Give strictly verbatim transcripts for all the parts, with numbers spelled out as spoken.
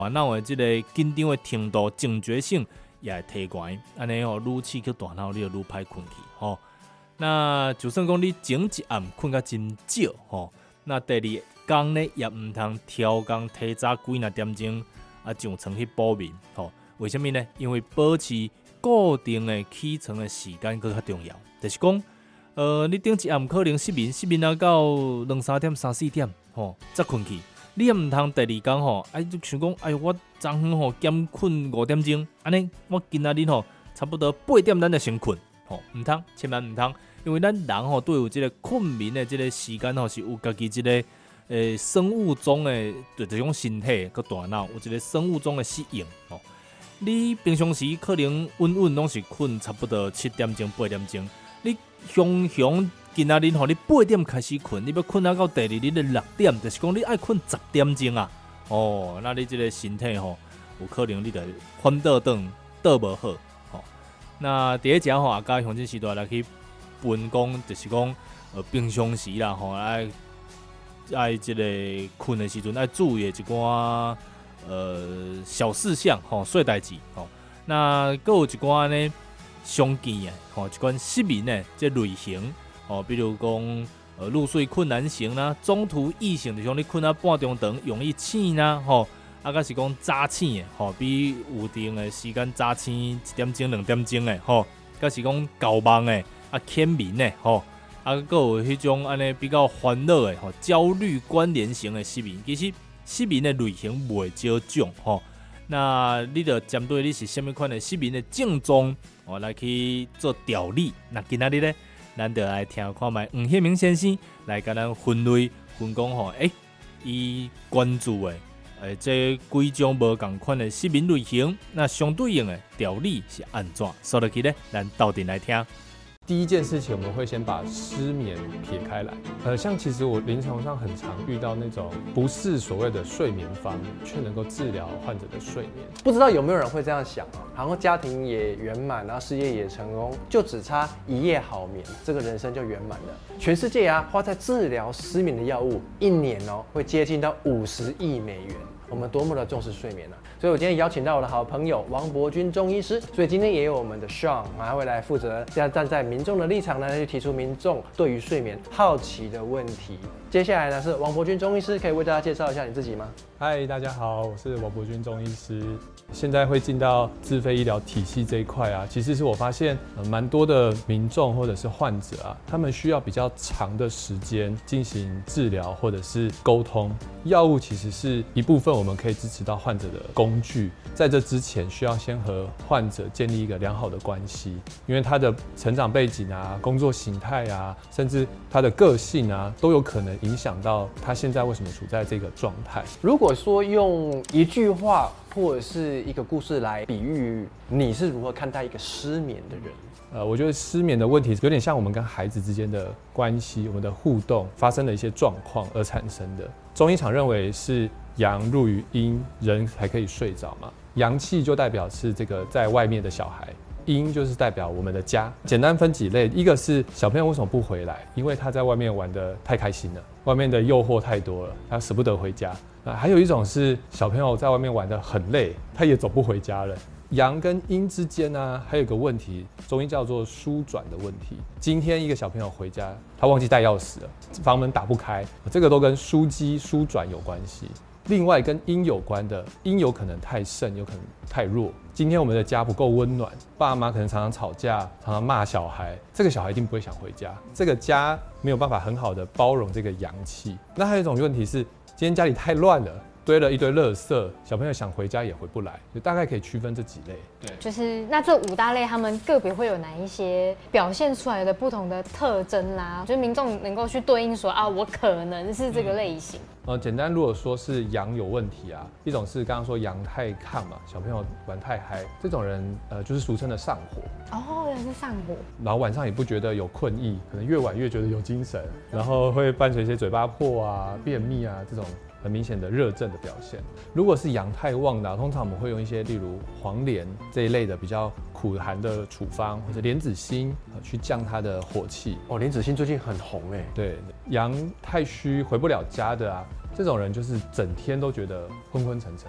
烦恼的这个紧张的程度、警觉性也会提悬，安尼吼，愈刺激大脑，你就愈歹困去吼。那就算讲你前一暗困甲真少吼，那第二天呢也毋通超工提早几若点钟啊上床去补眠吼。为什么呢？因为保持固定的起床的时间佫较重要。就是讲，呃，你顶一暗可能失眠，失眠啊到两三点、三四点吼才困去。你也毋通第二天吼，哎，就想讲，哎，我昨昏吼减困五点钟，安尼我今仔日吼差不多八点咱就先困，吼，毋通，千万毋通，因为咱人吼对有即个困眠的即个时间吼是有家己即个诶生物钟的，就这种身体佮大脑有一个生物钟的适应吼。你平常时可能稳稳拢是困差不多七点钟、八点钟，你雄雄。今仔日吼，你八点开始困，你要困到第二日的六点，就是讲你爱困十点钟啊。哦，那你这个身体吼，有可能你就翻倒转倒无好。吼，那第一只吼，啊，甲乡亲时代来去分讲，就是讲呃平常时啦吼，爱爱这个困的时阵爱注意一寡呃小事项吼，小代志吼。那佫有一寡呢常见的吼，一款失眠的这类型。哦，比如讲，呃，入睡困难型啦，中途异性就像你困到半中长，容易醒啦，吼，啊，甲是讲早醒的，吼，比有定的时间早醒一点钟、两点钟的，吼，甲是讲搞梦的，啊，欠眠的，吼，啊，佫有迄种安尼比较烦恼的，吼，焦虑关联型的失眠，其实失眠的类型袂少种，吼，那你着针对你是虾米款的失眠的症状，哦，来去做调理，那今仔日咧。咱就来听看卖黄显明先生来甲咱分类分讲吼，诶，伊关注的诶这几种无共款的失眠类型，那相对应的调理是安怎？说落去咧，咱斗阵来听。 第一件事情，我们会先把失眠撇开来。呃，像其实我临床上很常遇到那种不是所谓的睡眠方，却能够治疗患者的睡眠。 不知道有没有人会这样想啊？然后家庭也圆满，然后事业也成功，就只差一夜好眠，这个人生就圆满了。全世界啊，花在治疗失眠的药物，一年哦会接近到五十亿美元。我们多么的重视睡眠啊！所以我今天邀请到我的好朋友王博君中医师，所以今天也有我们的 Sean 还会来负责这样站在民众的立场呢，去提出民众对于睡眠好奇的问题。接下来呢是王博君中医师，可以为大家介绍一下你自己吗？ 嗨，大家好，我是王博君中医师。现在会进到自费医疗体系这一块啊，其实是我发现呃蛮多的民众或者是患者啊，他们需要比较长的时间进行治疗或者是沟通。药物其实是一部分我们可以支持到患者的工具，在这之前需要先和患者建立一个良好的关系，因为他的成长背景啊、工作形态啊，甚至他的个性啊，都有可能影响到他现在为什么处在这个状态。 如果说用一句话或者是一个故事来比喻，你是如何看待一个失眠的人？ 呃，我觉得失眠的问题有点像我们跟孩子之间的关系，我们的互动发生了一些状况而产生的。中医常认为是阳入于阴，人才可以睡着嘛。阳气就代表是这个在外面的小孩，阴就是代表我们的家。简单分几类，一个是小朋友为什么不回来，因为他在外面玩得太开心了，外面的诱惑太多了，他舍不得回家。啊，还有一种是小朋友在外面玩得很累，他也走不回家了。阳跟阴之间呢、啊，还有一个问题，中医叫做疏转的问题。今天一个小朋友回家，他忘记带钥匙了，房门打不开，这个都跟枢机疏转有关系。另外跟阴有关的，阴有可能太盛，有可能太弱。今天我们的家不够温暖，爸妈可能常常吵架，常常骂小孩，这个小孩一定不会想回家。这个家没有办法很好的包容这个阳气。那还有一种问题是，今天家里太乱了。堆了一堆垃圾，小朋友想回家也回不来，就大概可以区分这几类。 对，就是那这五大类，他们个别会有哪一些表现出来的不同的特征啦？就是民众能够去对应说啊，我可能是这个类型。 呃，简单如果说是阳有问题啊，一种是刚刚说阳太亢嘛，小朋友玩太嗨，这种人呃就是俗称的上火。 哦，原来是上火。 然后晚上也不觉得有困意，可能越晚越觉得有精神，然后会伴随一些嘴巴破啊、便秘啊这种。很明显的热症的表现。如果是阳太旺的、啊，通常我们会用一些例如黄连这一类的比较苦寒的处方，或者莲子心、呃、去降它的火气。 哦，莲子心最近很红哎。 对，阳太虚回不了家的啊，这种人就是整天都觉得昏昏沉沉的。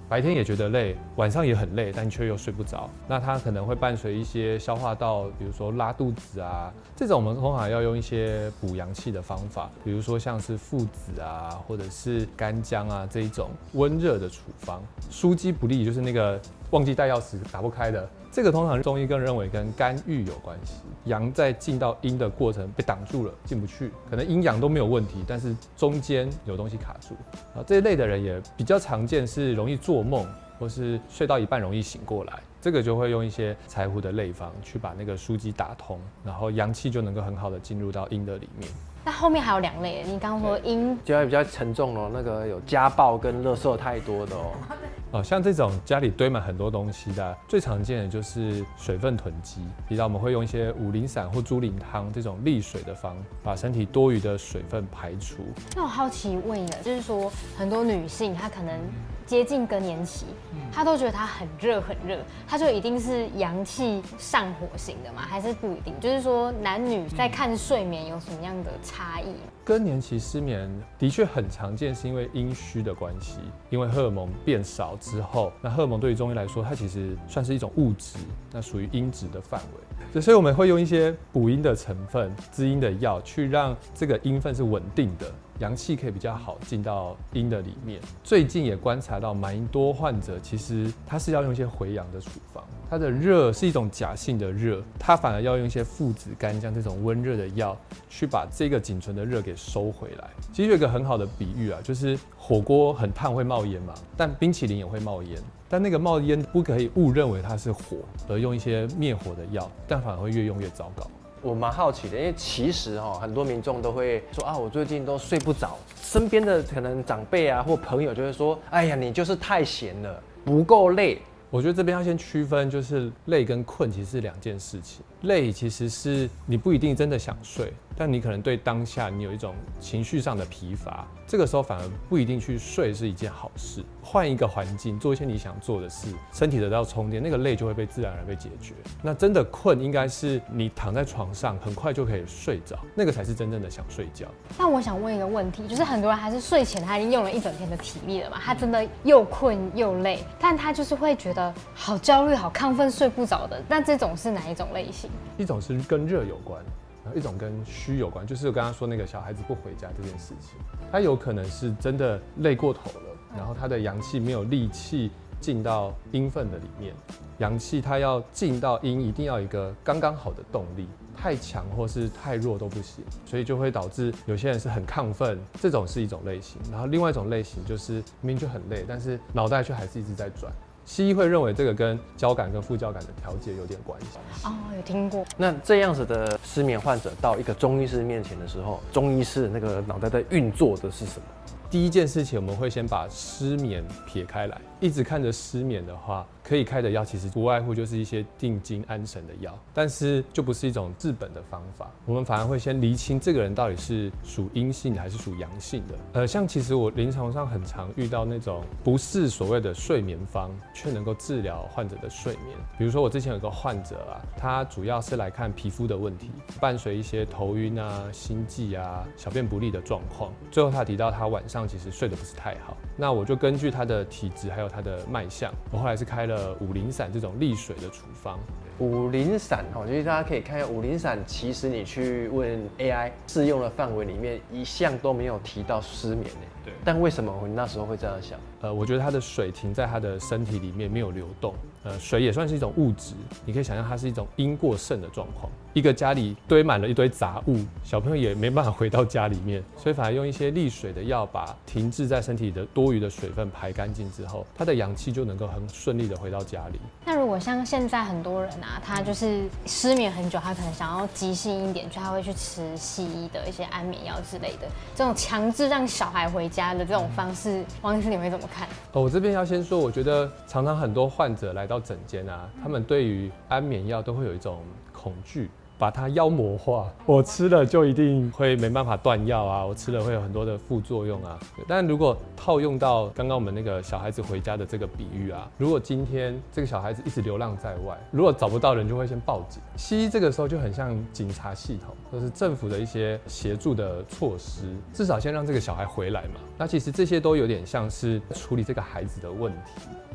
白天也觉得累，晚上也很累，但却又睡不着。那它可能会伴随一些消化道，比如说拉肚子啊，这种我们通常要用一些补阳气的方法，比如说像是附子啊，或者是干姜啊这一种温热的处方。枢机不利就是那个忘记带钥匙打不开的，这个通常中医更认为跟肝郁有关系。阳在进到阴的过程被挡住了，进不去，可能阴阳都没有问题，但是中间有东西卡住。啊，这一类的人也比较常见是容易做梦，或是睡到一半容易醒过来。这个就会用一些柴胡的类方去把那个枢机打通，然后阳气就能够很好的进入到阴的里面。 那后面还有两类，你刚刚说阴就要比较沉重哦，那个有家暴跟垃圾太多的哦。 哦，像这种家里堆满很多东西的，最常见的就是水分囤积。比较我们会用一些五苓散或猪苓汤这种利水的方，把身体多余的水分排除。 那我好奇问一个，就是说很多女性她可能接近更年期，她都觉得她很热很热，她就一定是阳气上火型的吗？还是不一定？就是说男女在看睡眠有什么样的差异？ 更年期失眠的确很常见，是因为阴虚的关系，因为荷尔蒙变少之后，那荷尔蒙对于中医来说，它其实算是一种物质，那属于阴质的范围，所以我们会用一些补阴的成分、滋阴的药，去让这个阴分是稳定的。阳气可以比较好进到阴的里面。最近也观察到蛮多患者，其实他是要用一些回阳的处方，他的热是一种假性的热，他反而要用一些附子、干姜这种温热的药，去把这个仅存的热给收回来。其实有一个很好的比喻啊，就是火锅很烫会冒烟嘛，但冰淇淋也会冒烟。但那个冒烟不可以误认为它是火，而用一些灭火的药，但反而会越用越糟糕。 我蛮好奇的，因为其实哈、喔，很多民众都会说啊，我最近都睡不着，身边的可能长辈啊或朋友就会说，哎呀，你就是太闲了，不够累。 我觉得这边要先区分，就是累跟困其实是两件事情。累其实是你不一定真的想睡，但你可能对当下你有一种情绪上的疲乏，这个时候反而不一定去睡是一件好事。换一个环境，做一些你想做的事，身体得到充电，那个累就会被自然而然被解决。那真的困应该是你躺在床上很快就可以睡着，那个才是真正的想睡觉。 那我想问一个问题，就是很多人还是睡前他已经用了一整天的体力了嘛，他真的又困又累，但他就是会觉得好焦虑、好亢奋、睡不着的。那这种是哪一种类型？ 一种是跟热有关，然后一种跟虚有关，就是我刚刚说那个小孩子不回家这件事情，他有可能是真的累过头了，然后他的阳气没有力气进到阴分的里面。阳气它要进到阴，一定要有一个刚刚好的动力，太强或是太弱都不行，所以就会导致有些人是很亢奋，这种是一种类型。然后另外一种类型就是明明就很累，但是脑袋却还是一直在转。西医会认为这个跟交感跟副交感的调节有点关系。 哦，有听过。 那这样子的失眠患者到一个中医师面前的时候，中医师的那个脑袋在运作的是什么？ 第一件事情，我们会先把失眠撇开来。一直看着失眠的话，可以开的药其实不外乎就是一些定惊安神的药，但是就不是一种治本的方法。我们反而会先厘清这个人到底是属阴性的还是属阳性的。呃，像其实我临床上很常遇到那种不是所谓的睡眠方，却能够治疗患者的睡眠。比如说我之前有个患者啊，他主要是来看皮肤的问题，伴随一些头晕啊、心悸啊、小便不利的状况。最后他提到他晚上其实睡得不是太好，那我就根据他的体质还有他的脉象，我后来是开了五苓散这种利水的处方。 五苓散哈，就是大家可以看一下五苓散，其实你去问 A I 适用的范围里面，一项都没有提到失眠呢。对。但为什么你那时候会这样想？ 呃，我觉得它的水停在他的身体里面没有流动。呃，水也算是一种物质，你可以想象它是一种阴过剩的状况。一个家里堆满了一堆杂物，小朋友也没办法回到家里面，所以反而用一些利水的药，把停滞在身体的多余的水分排干净之后，他的阳气就能够很顺利的回到家里。 那如果像现在很多人啊，他就是失眠很久，他可能想要急性一点，就他会去吃西医的一些安眠药之类的，这种强制让小孩回家的这种方式，王医师你会怎么看？ 哦，我这边要先说，我觉得常常很多患者来到诊间啊，他们对于安眠药都会有一种恐惧。 把它妖魔化，我吃了就一定会没办法断药啊，我吃了会有很多的副作用啊。但如果套用到刚刚我们那个小孩子回家的这个比喻啊，如果今天这个小孩子一直流浪在外，如果找不到人就会先报警。西医这个时候就很像警察系统，就是政府的一些协助的措施，至少先让这个小孩回来嘛。那其实这些都有点像是处理这个孩子的问题。